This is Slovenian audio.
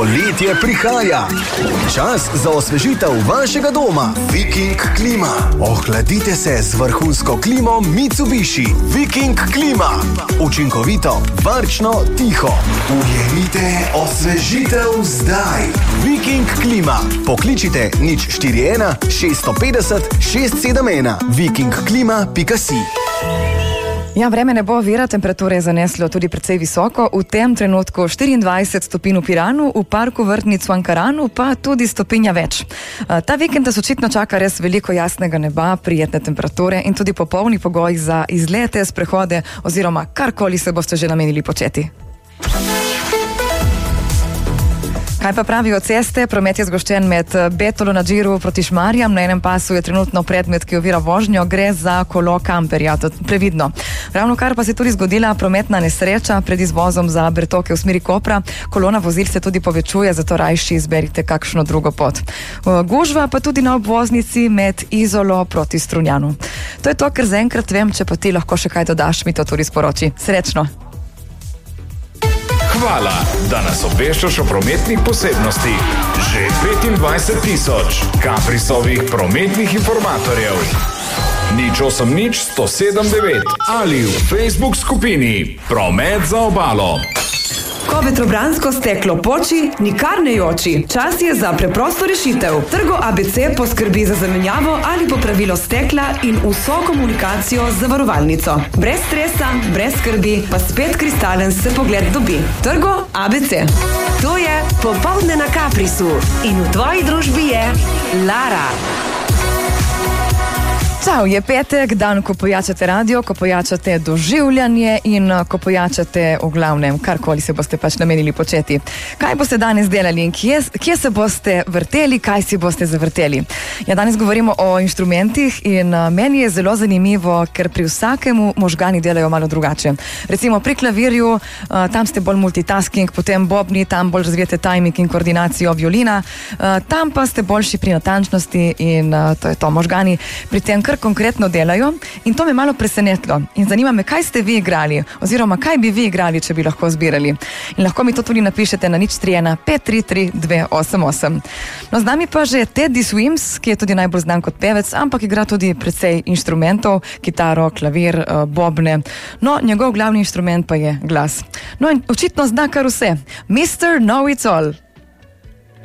Poletje prihaja. Čas za osvežitev vašega doma. Viking klima. Ohladite se z vrhunsko klimo Mitsubishi. Viking klima. Učinkovito, varčno, tiho. Ujemite osvežitev zdaj. Viking klima. Pokličite 041 650 671 vikingklima.si. Ja, vreme ne bo ovira, temperature je zaneslo tudi precej visoko. V tem trenutku 24 stopinj v Piranu, v parku Vrtnic v Ankaranu pa tudi stopinja več. Ta vikend nas očitno čaka res veliko jasnega neba, prijetne temperature in tudi popolni pogoji za izlete, sprehode oziroma karkoli se boste že namenili početi. Kaj pa pravijo ceste? Promet je zgoščen med Betolo na Džiru proti Šmarjam. Na enem pasu je trenutno predmet, ki ovira vožnjo. Gre za kolo kamperja, previdno. Ravno kar pa se tudi zgodila prometna nesreča pred izvozom za Bertoke v smeri Kopra. Kolona vozil se tudi povečuje, zato rajši izberite kakšno drugo pot. Gužva pa tudi na obvoznici med Izolo proti Strunjanu. To je to, kar zaenkrat vem, če pa ti lahko še kaj dodaš, mi to tudi sporoči. Srečno! Hvala, da nas obveščaš o prometnih posebnostih. Že 25,000 Caprisovih prometnih informatorjev. 080 107 9 ali v Facebook skupini Promet za obalo. Ko vetrobransko steklo poči, nikar ne joči. Čas je za preprosto rešitev. Trgo ABC poskrbi za zamenjavo ali popravilo stekla in vso komunikacijo z zavarovalnico. Brez stresa, brez skrbi, pa spet kristalen se pogled dobi. Trgo ABC. To je Popoldne na Caprisu in v tvoji družbi je Lara. Čau, je petek, dan, ko pojačate radio, ko pojačate doživljanje in ko pojačate v glavnem, karkoli se boste pač namenili početi. Kaj boste danes delali in kje se boste vrteli, kaj si boste zavrteli? Ja, danes govorimo o inštrumentih in meni je zelo zanimivo, ker pri vsakemu možgani delajo malo drugače. Recimo pri klavirju, tam ste bolj multitasking, potem bobni, tam bolj razvijete timing in koordinacijo violina, tam pa ste boljši pri natančnosti in to je to, možgani pri tem kar konkretno delajo in to me malo presenetilo. In zanima me, kaj ste vi igrali oziroma kaj bi vi igrali, če bi lahko zbirali. In lahko mi to tudi napišete na 031 533 288. No, z nami pa že Teddy Swims, ki je tudi najbolj znan kot pevec, ampak igra tudi precej inštrumentov, kitaro, klavir, bobne. No, njegov glavni inštrument pa je glas. No in očitno zna kar vse. Mr. Know It All.